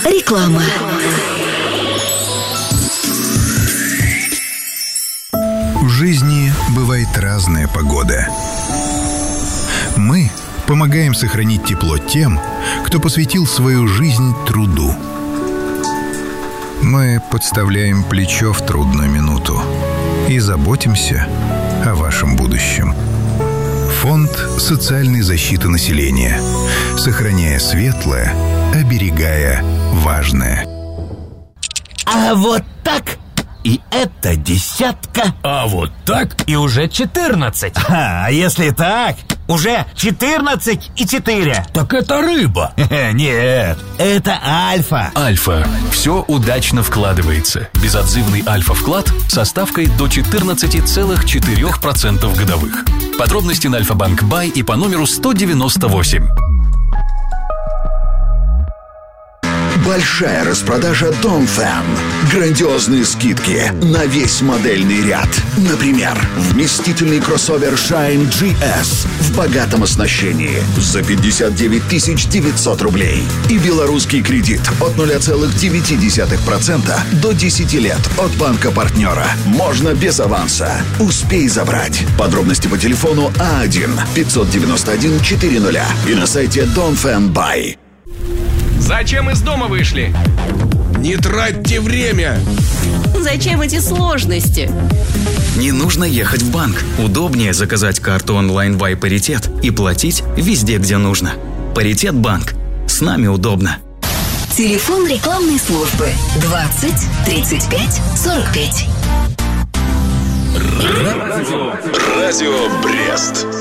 Реклама. В жизни бывает разная погода. Мы помогаем сохранить тепло тем, кто посвятил свою жизнь труду. Мы подставляем плечо в трудную минуту и заботимся о вашем будущем. Фонд социальной защиты населения. Сохраняя светлое, оберегая важное. А вот так. И это 10. А вот так и уже 14. А если так, уже 14 и 4. Так это рыба. Нет, это альфа. Альфа. Все удачно вкладывается. Безотзывный альфа-вклад со ставкой до 14,4% годовых. Подробности на Альфа-банк Бай и по номеру 198. Большая распродажа Донфэн. Грандиозные скидки на весь модельный ряд. Например, вместительный кроссовер Shine GS в богатом оснащении за 59 900 рублей. И белорусский кредит от 0,9% до 10 лет от банка-партнера. Можно без аванса. Успей забрать. Подробности по телефону А1-591-400 и на сайте Donfen Buy. Зачем из дома вышли? Не тратьте время! Зачем эти сложности? Не нужно ехать в банк. Удобнее заказать карту онлайн Buy Паритет и платить везде, где нужно. Паритет банк. С нами удобно. Телефон рекламной службы 20 35 45. Радио Брест.